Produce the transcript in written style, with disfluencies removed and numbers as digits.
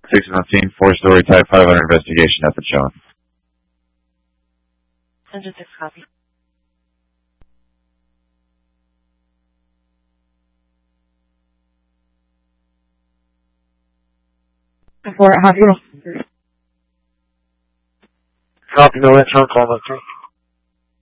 617, four-story Type 500 investigation, nothing showing. 106 copy. For hospital. Copy, no answer on call, that's